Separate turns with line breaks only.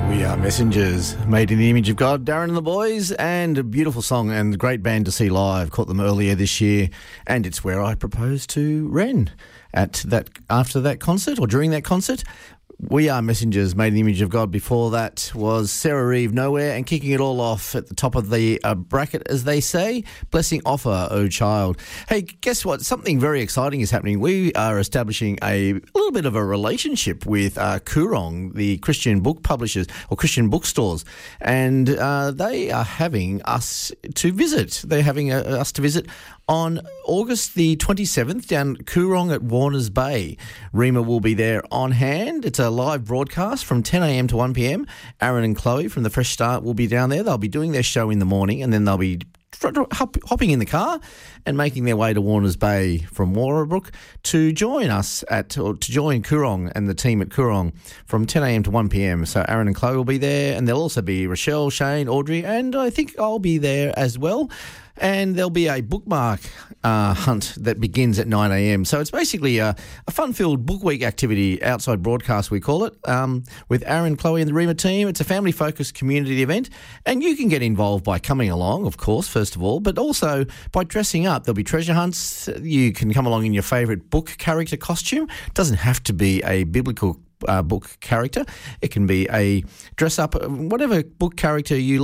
We are messengers, made in the image of God. Darren and the boys, and a beautiful song and a great band to see live. Caught them earlier this year, and it's where I proposed to Ren after that concert or during that concert. We are messengers, made in the image of God. Before that was Sarah Reeve, Nowhere, and kicking it all off at the top of the bracket, as they say, Blessing Offer, O Child. Hey, guess what? Something very exciting is happening. We are establishing a little bit of a relationship with Koorong, the Christian book publishers or Christian bookstores, and they are having us to visit. They're having us to visit on August the 27th down Koorong at Warners Bay. Rima will be there on hand. It's a live broadcast from 10 a.m. to 1 p.m. Aaron and Chloe from The Fresh Start will be down there. They'll be doing their show in the morning, and then they'll be hopping in the car and making their way to Warners Bay from Warrabrook to join us to join Koorong and the team at Koorong from 10 a.m. to 1 p.m. So Aaron and Chloe will be there, and there'll also be Rochelle, Shane, Audrey, and I think I'll be there as well. And there'll be a bookmark hunt that begins at 9 a.m. So it's basically a fun-filled book week activity, outside broadcast we call it, with Aaron, Chloe and the Rima team. It's a family-focused community event, and you can get involved by coming along, of course, first of all, but also by dressing up. There'll be treasure hunts. You can come along in your favourite book character costume. It doesn't have to be a biblical book character. It can be a dress-up, whatever book character you